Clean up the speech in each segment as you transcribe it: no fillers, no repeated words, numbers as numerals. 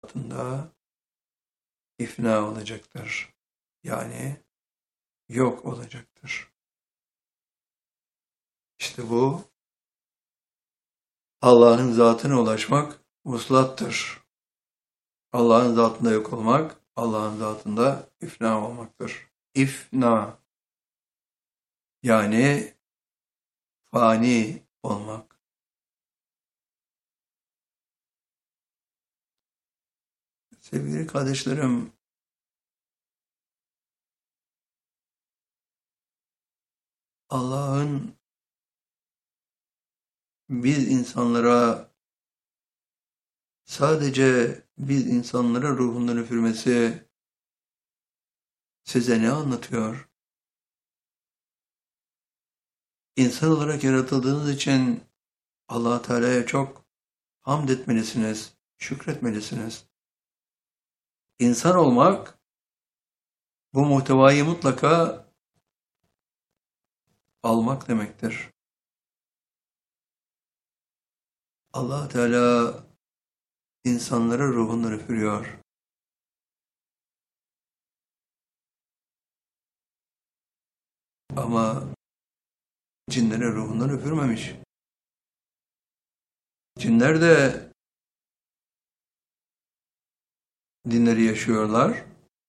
altında ifna olacaktır. Yani yok olacaktır. İşte bu Allah'ın zatına ulaşmak vuslattır. Allah'ın zatında yok olmak, Allah'ın zatında ifna olmaktır. İfna yani fani olmak. Sevgili kardeşlerim, Allah'ın biz insanlara sadece biz insanlara ruhundan üfürmesi size ne anlatıyor? İnsan olarak yaratıldığınız için Allah Teala'ya çok hamd etmelisiniz, şükretmelisiniz. İnsan olmak bu muhtevayı mutlaka almak demektir. Allah Teala insanlara ruhundan üfürüyor. Ama cinlere ruhundan üfürmemiş. Cinler de dinleri yaşıyorlar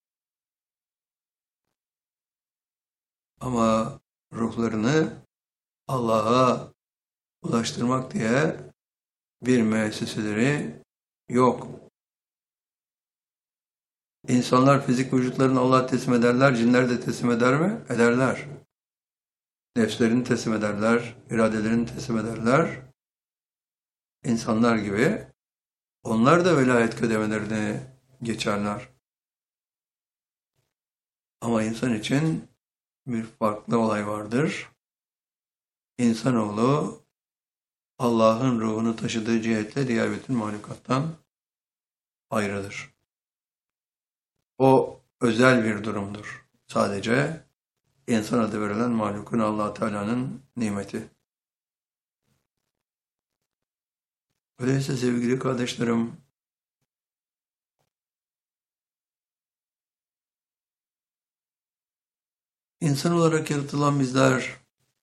ama ruhlarını Allah'a ulaştırmak diye bir müesseseleri yok. İnsanlar fizik vücutlarını Allah'a teslim ederler, cinler de teslim eder mi? Ederler. Nefslerini teslim ederler, iradelerini teslim ederler. İnsanlar gibi onlar da velayet kademelerini geçerler. Ama insan için bir farklı olay vardır. İnsanoğlu Allah'ın ruhunu taşıdığı cihetle diğer bütün mahlukattan ayrıdır. O özel bir durumdur. Sadece insan adı verilen mahlukun Allah Teala'nın nimeti. Öyleyse sevgili kardeşlerim, insan olarak yaratılan bizler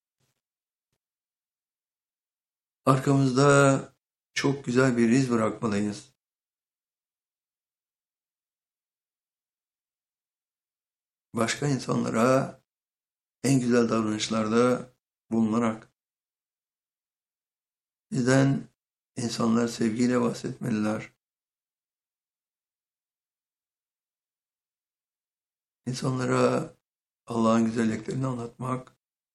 arkamızda çok güzel bir iz bırakmalıyız. Başka insanlara en güzel davranışlarda bulunarak bizden insanlar sevgiyle bahsetmeliler. İnsanlara Allah'ın güzelliklerini anlatmak,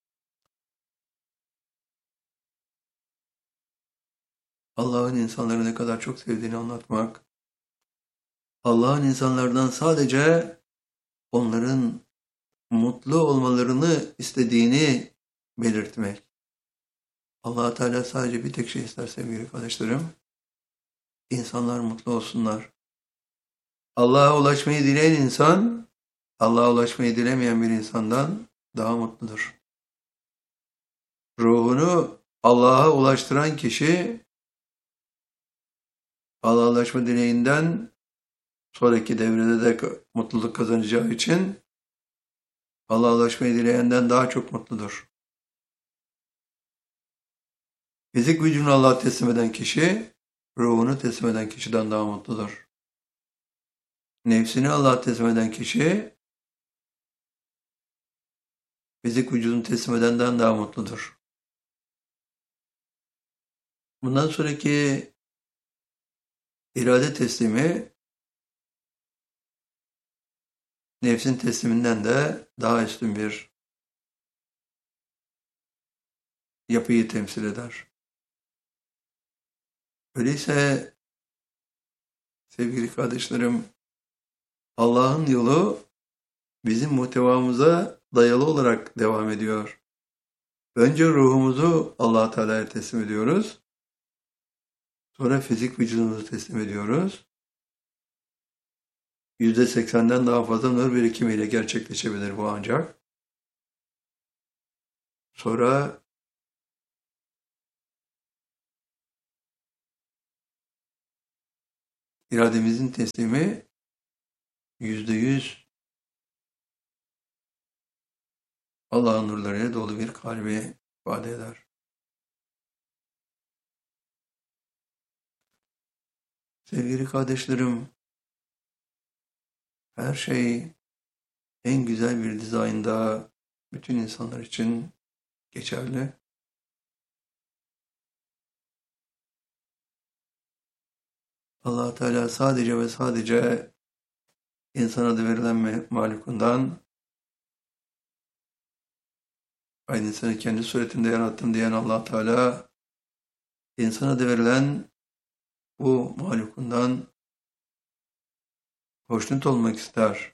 Allah'ın insanları ne kadar çok sevdiğini anlatmak, Allah'ın insanlardan sadece onların mutlu olmalarını istediğini belirtmek. Allah Teala sadece bir tek şey ister sevgili kardeşlerim. İnsanlar mutlu olsunlar. Allah'a ulaşmayı dileyen insan, Allah'a ulaşmayı dilemeyen bir insandan daha mutludur. Ruhunu Allah'a ulaştıran kişi, Allah'a ulaşma dileğinden sonraki devrede de mutluluk kazanacağı için Allah'a ulaşmayı dileyenden daha çok mutludur. Fizik vücudunu Allah'a teslim eden kişi, ruhunu teslim eden kişiden daha mutludur. Nefsini Allah'a teslim eden kişi, fizik vücudunu teslim edenden daha mutludur. Bundan sonraki irade teslimi, nefsin tesliminden de daha üstün bir yapıyı temsil eder. Öyleyse sevgili kardeşlerim, Allah'ın yolu bizim muhtevamıza dayalı olarak devam ediyor. Önce ruhumuzu Allah Teala'ya teslim ediyoruz. Sonra fizik vücudumuzu teslim ediyoruz. %80'den daha fazla nur birikimiyle gerçekleşebilir bu ancak. Sonra irademizin teslimi %100 Allah'ın nurlarıyla dolu bir kalbi ifade eder. Sevgili kardeşlerim, her şey en güzel bir dizaynda bütün insanlar için geçerli. Allah Teala sadece ve sadece insan adı verilen mahlukundan aynı insanı kendi suretinde yarattım diyen Allah Teala insan adı verilen bu mahlukundan hoşnut olmak ister.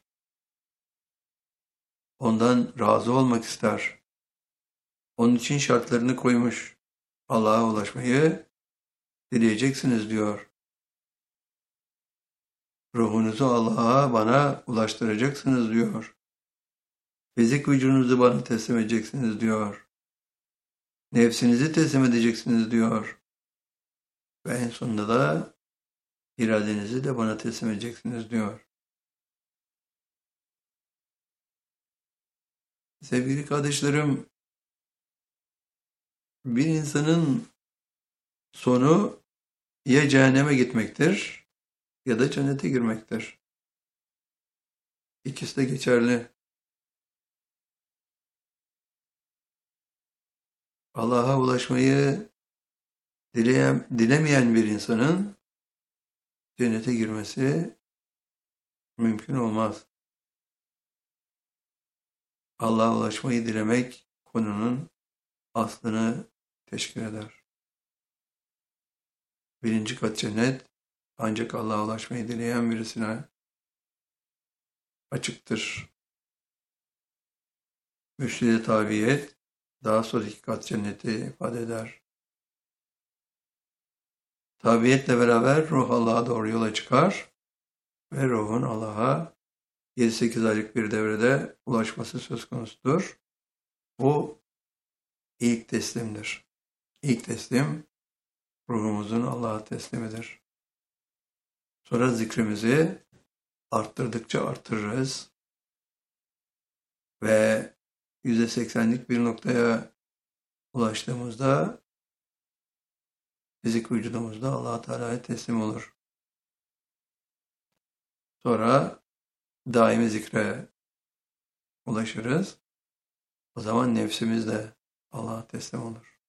Ondan razı olmak ister. Onun için şartlarını koymuş. Allah'a ulaşmayı dileyeceksiniz diyor. Ruhunuzu Allah'a bana ulaştıracaksınız diyor. Fizik vücudunuzu bana teslim edeceksiniz diyor. Nefsinizi teslim edeceksiniz diyor. Ve en sonunda da iradenizi de bana teslim edeceksiniz diyor. Sevgili kardeşlerim, bir insanın sonu ya cehenneme gitmektir ya da cennete girmektir. İkisi de geçerli. Allah'a ulaşmayı dilemeyen bir insanın cennete girmesi mümkün olmaz. Allah'a ulaşmayı dilemek konunun aslını teşkil eder. Birinci kat cennet ancak Allah'a ulaşmayı dileyen birisine açıktır. Mürşid-i tabiyet daha sonraki kat cenneti ifade eder. Tabiyetle beraber ruh Allah'a doğru yola çıkar ve ruhun Allah'a 7-8 aylık bir devrede ulaşması söz konusudur. Bu ilk teslimdir. İlk teslim ruhumuzun Allah'a teslimidir. Sonra zikrimizi arttırdıkça arttırırız ve %80'lik bir noktaya ulaştığımızda fizik vücudumuzda Allah Teala'ya teslim olur. Sonra daimi zikre ulaşırız. O zaman nefsimiz de Allah'a teslim olur.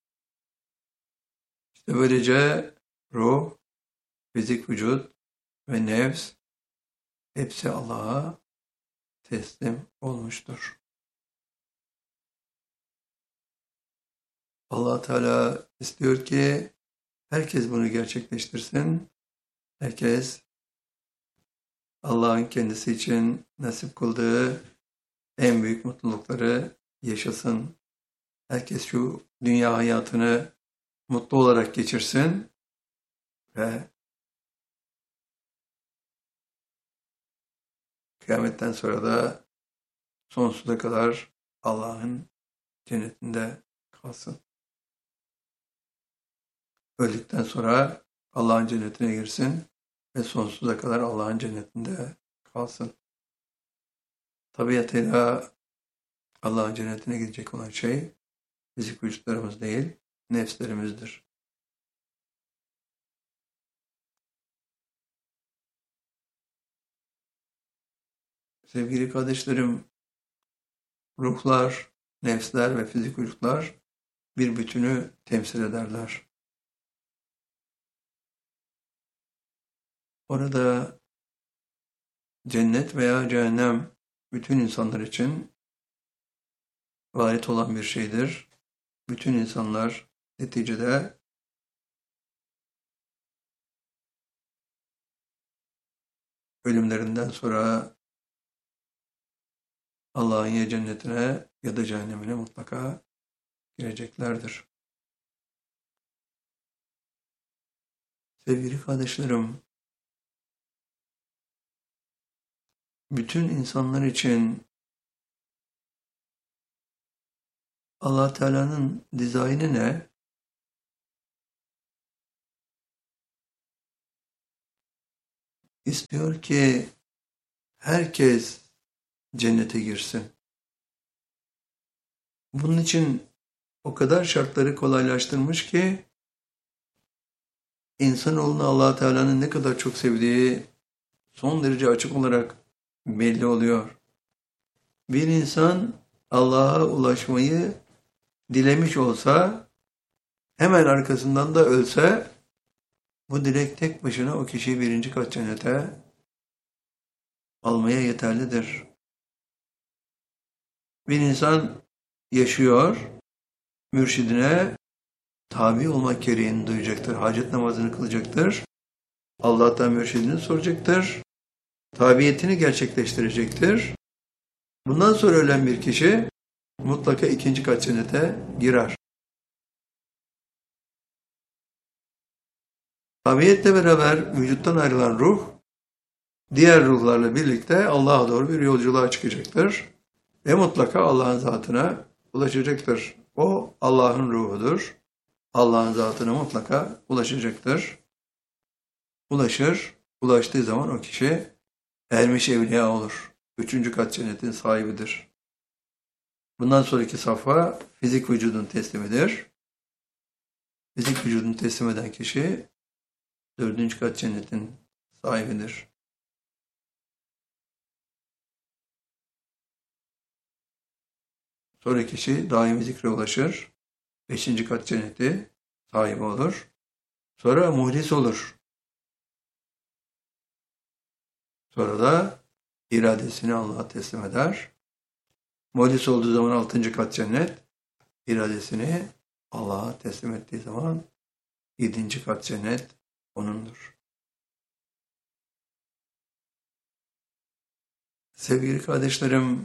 İşte böylece ruh, fizik vücut ve nefs hepsi Allah'a teslim olmuştur. Allah Teala istiyor ki herkes bunu gerçekleştirsin. Herkes Allah'ın kendisi için nasip kıldığı en büyük mutlulukları yaşasın. Herkes şu dünya hayatını mutlu olarak geçirsin ve kıyametten sonra da sonsuza kadar Allah'ın cennetinde kalsın. Öldükten sonra Allah'ın cennetine girsin ve sonsuza kadar Allah'ın cennetinde kalsın. Tabiatıyla Allah'ın cennetine gidecek olan şey fizik vücutlarımız değil, nefslerimizdir. Sevgili kardeşlerim, ruhlar, nefsler ve fizik vücutlar bir bütünü temsil ederler. Orada cennet veya cehennem bütün insanlar için varit olan bir şeydir. Bütün insanlar neticede ölümlerinden sonra Allah'ın ya cennetine ya da cehennemine mutlaka gireceklerdir. Sevgili kardeşlerim, bütün insanlar için Allah Teala'nın dizaynı ne? İstiyor ki herkes cennete girsin. Bunun için o kadar şartları kolaylaştırmış ki insanoğlunu Allah Teala'nın ne kadar çok sevdiği son derece açık olarak belli oluyor. Bir insan Allah'a ulaşmayı dilemiş olsa, hemen arkasından da ölse, bu dilek tek başına o kişiyi 1. kat cennete almaya yeterlidir. Bir insan yaşıyor, mürşidine tabi olmak gereğini duyacaktır. Hacet namazını kılacaktır. Allah'tan mürşidini soracaktır. Tabiyetini gerçekleştirecektir. Bundan sonra ölen bir kişi mutlaka 2. kat cennete girer. Tabiyetle beraber vücuttan ayrılan ruh, diğer ruhlarla birlikte Allah'a doğru bir yolculuğa çıkacaktır. Ve mutlaka Allah'ın zatına ulaşacaktır. O Allah'ın ruhudur. Allah'ın zatına mutlaka ulaşacaktır. Ulaşır, ulaştığı zaman o kişi ermiş evliya olur. 3. kat cennetin sahibidir. Bundan sonraki safha fizik vücudun teslimidir. Fizik vücudunu teslim eden kişi 4. kat cennetin sahibidir. Sonra kişi daimi zikre ulaşır. 5. kat cenneti sahibi olur. Sonra muhlis olur. Sonra da iradesini Allah'a teslim eder. Muhlis olduğu zaman 6. kat cennet, iradesini Allah'a teslim ettiği zaman 7. kat cennet onundur. Sevgili kardeşlerim,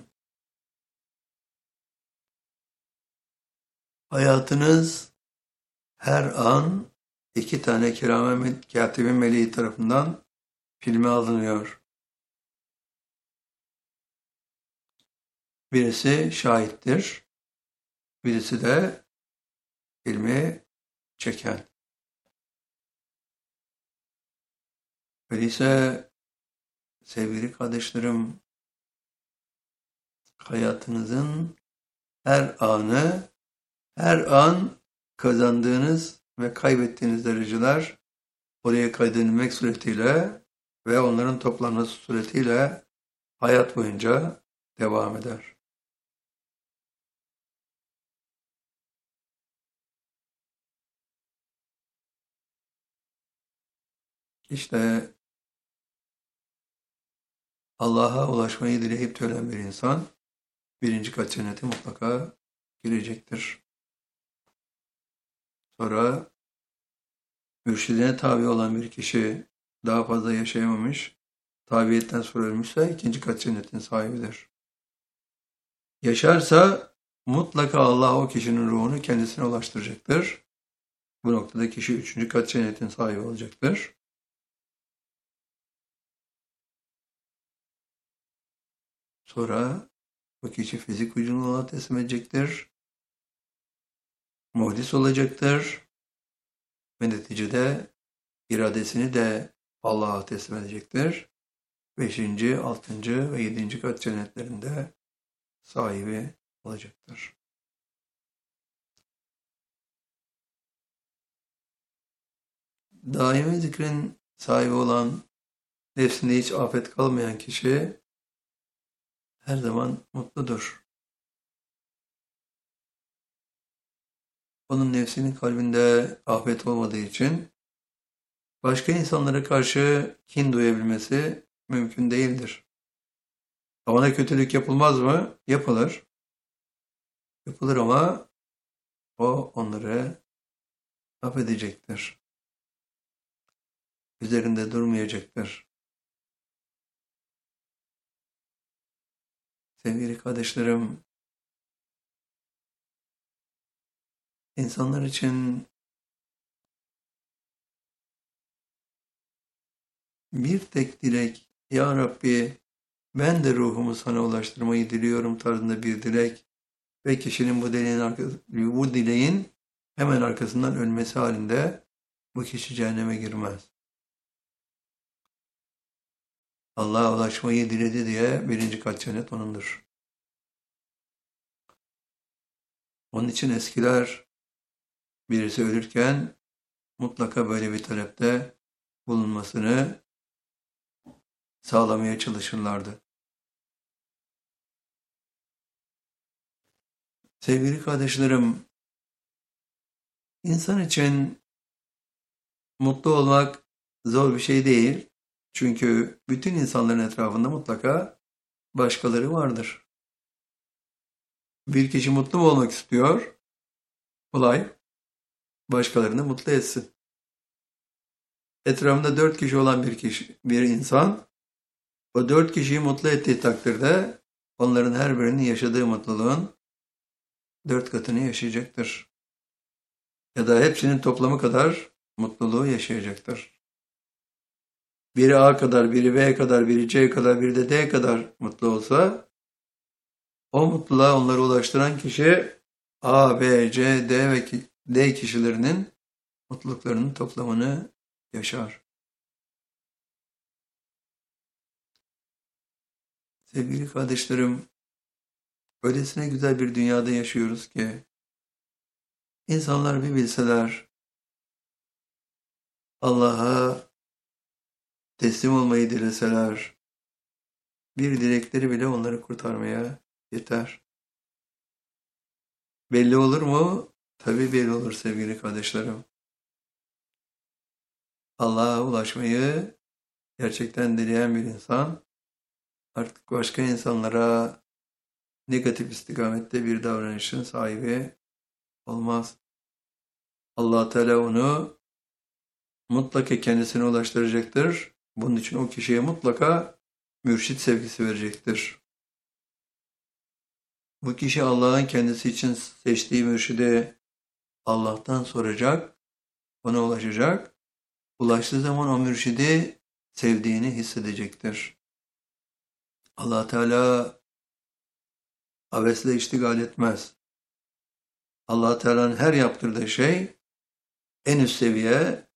hayatınız her an 2 tane kiramen katibin meleği tarafından filme alınıyor. Birisi şahittir, birisi de filmi çeken. Öyleyse sevgili kardeşlerim, hayatınızın her anı, her an kazandığınız ve kaybettiğiniz dereceler oraya kaydedilmek suretiyle ve onların toplanması suretiyle hayat boyunca devam eder. İşte Allah'a ulaşmayı dileyip de ölen bir insan 1. kat cennete mutlaka girecektir. Sonra mürşidine tabi olan bir kişi daha fazla yaşayamamış, tabiyetten sonra ölmüşse 2. kat cennetin sahibidir. Yaşarsa mutlaka Allah o kişinin ruhunu kendisine ulaştıracaktır. Bu noktada kişi 3. kat cennetin sahibi olacaktır. Sonra bu kişi fizik vücudunu Allah'a teslim edecektir. Muhlis olacaktır. Ve neticede iradesini de Allah'a teslim edecektir. 5., 6. ve 7. kat cennetlerinde sahibi olacaktır. Daimi zikrin sahibi olan, nefsinde hiç afet kalmayan kişi her zaman mutludur. Onun nefsinin kalbinde afet olmadığı için başka insanlara karşı kin duyabilmesi mümkün değildir. Ona kötülük yapılmaz mı? Yapılır. Yapılır ama o onları affedecektir. Üzerinde durmayacaktır. Sevgili kardeşlerim, insanlar için bir tek dilek, Ya Rabbi ben de ruhumu sana ulaştırmayı diliyorum tarzında bir dilek ve kişinin bu dileğin hemen arkasından ölmesi halinde bu kişi cehenneme girmez. Allah'a ulaşmayı diledi diye birinci kat cennet onundur. Onun için eskiler birisi ölürken mutlaka böyle bir talepte bulunmasını sağlamaya çalışırlardı. Sevgili kardeşlerim, insan için mutlu olmak zor bir şey değil. Çünkü bütün insanların etrafında mutlaka başkaları vardır. Bir kişi mutlu mu olmak istiyor? Olay başkalarını mutlu etsin. Etrafında 4 kişi olan bir insan, o 4 kişiyi mutlu ettiği takdirde onların her birinin yaşadığı mutluluğun 4 katını yaşayacaktır. Ya da hepsinin toplamı kadar mutluluğu yaşayacaktır. Biri A kadar, biri B kadar, biri C kadar, biri de D kadar mutlu olsa, o mutluluğa onları ulaştıran kişi A, B, C, D ve D kişilerinin mutluluklarının toplamını yaşar. Sevgili kardeşlerim, öylesine güzel bir dünyada yaşıyoruz ki, insanlar bir bilseler, Allah'a teslim olmayı dileseler, bir dilekleri bile onları kurtarmaya yeter. Belli olur mu? Tabii belli olur sevgili kardeşlerim. Allah'a ulaşmayı gerçekten dileyen bir insan, artık başka insanlara negatif istikamette bir davranışın sahibi olmaz. Allah Teala onu mutlaka kendisine ulaştıracaktır. Bunun için o kişiye mutlaka mürşit sevgisi verecektir. Bu kişi Allah'ın kendisi için seçtiği mürşidi Allah'tan soracak, ona ulaşacak. Ulaştığı zaman o mürşidi sevdiğini hissedecektir. Allah Teala abesle iştigal etmez. Allah Teala'nın her yaptırdığı şey en üst seviye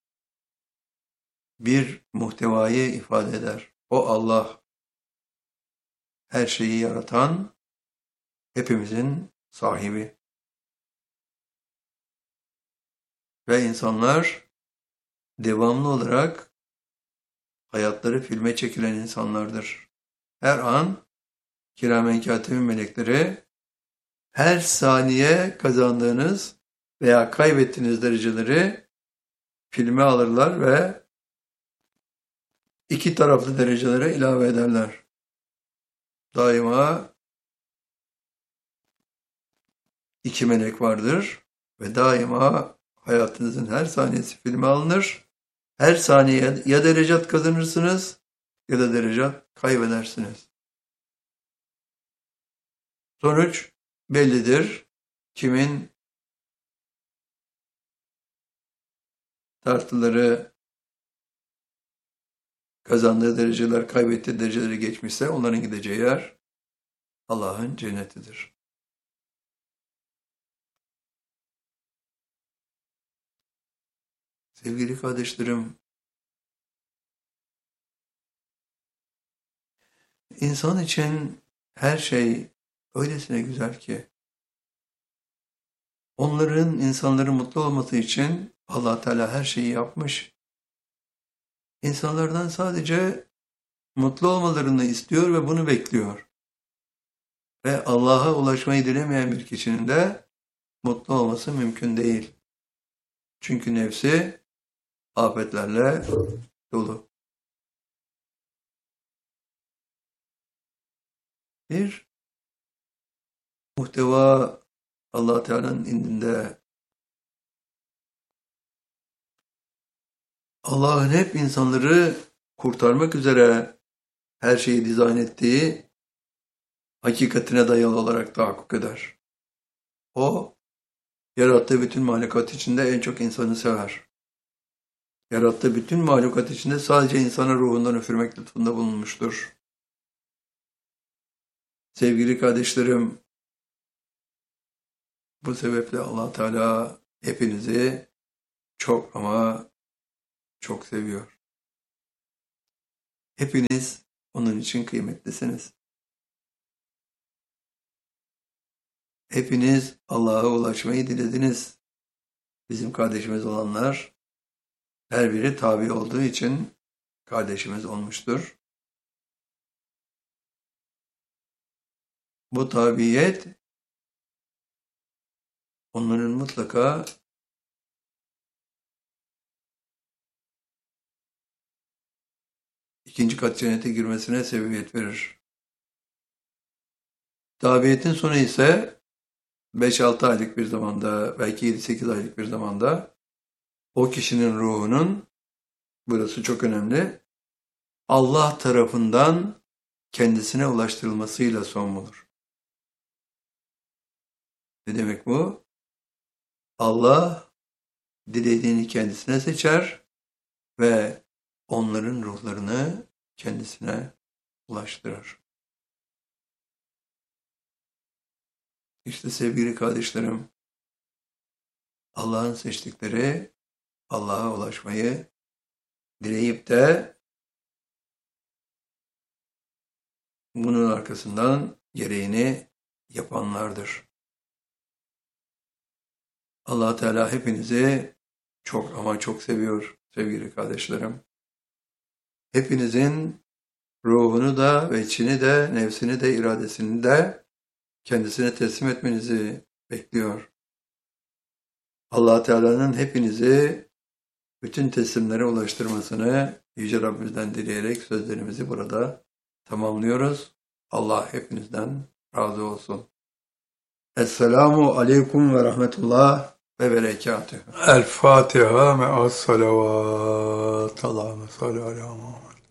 bir muhtevayı ifade eder. O Allah, her şeyi yaratan, hepimizin sahibi. Ve insanlar devamlı olarak hayatları filme çekilen insanlardır. Her an kiramen katibin melekleri her saniye kazandığınız veya kaybettiğiniz dereceleri filme alırlar ve 2 taraflı derecelere ilave ederler. Daima 2 melek vardır ve daima hayatınızın her saniyesi filme alınır. Her saniye ya derecat kazanırsınız ya da derecat kaybedersiniz. Sonuç bellidir. Kimin tartıları kazandığı dereceler, kaybettiği dereceleri geçmişse onların gideceği yer Allah'ın cennetidir. Sevgili kardeşlerim, insan için her şey öylesine güzel ki, insanların mutlu olması için Allah Teala her şeyi yapmış. İnsanlardan sadece mutlu olmalarını istiyor ve bunu bekliyor. Ve Allah'a ulaşmayı dilemeyen bir kişinin de mutlu olması mümkün değil. Çünkü nefsi afetlerle dolu. Bir muhteva Allah Teala'nın indinde, Allah'ın hep insanları kurtarmak üzere her şeyi dizayn ettiği hakikatine dayalı olarak tahakkuk eder. O, yarattığı bütün mahlukat içinde en çok insanı sever. Yarattığı bütün mahlukat içinde sadece insanın ruhundan üfürmek lütfunda bulunmuştur. Sevgili kardeşlerim, bu sebeple Allah Teala hepinizi çok ama çok seviyor. Hepiniz onun için kıymetlisiniz. Hepiniz Allah'a ulaşmayı dilediniz. Bizim kardeşimiz olanlar her biri tabi olduğu için kardeşimiz olmuştur. Bu tabiyet onların mutlaka ikinci kat cennete girmesine sebebiyet verir. Tabiyetin sonu ise 5-6 aylık bir zamanda, belki 7-8 aylık bir zamanda o kişinin ruhunun, burası çok önemli, Allah tarafından kendisine ulaştırılmasıyla son bulur. Ne demek bu? Allah dilediğini kendisine seçer ve onların ruhlarını kendisine ulaştırır. İşte sevgili kardeşlerim, Allah'ın seçtikleri Allah'a ulaşmayı dileyip de bunun arkasından gereğini yapanlardır. Allah Teala hepinizi çok ama çok seviyor sevgili kardeşlerim. Hepinizin ruhunu da, veçini de, nefsini de, iradesini de kendisine teslim etmenizi bekliyor. Allah Teala'nın hepinizi bütün teslimlere ulaştırmasını Yüce Rabbimizden dileyerek sözlerimizi burada tamamlıyoruz. Allah hepinizden razı olsun. Esselamu aleyküm ve rahmetullah ve berekatühü. El Fatiha me'as salavat. Allahümme salli ala Muhammed.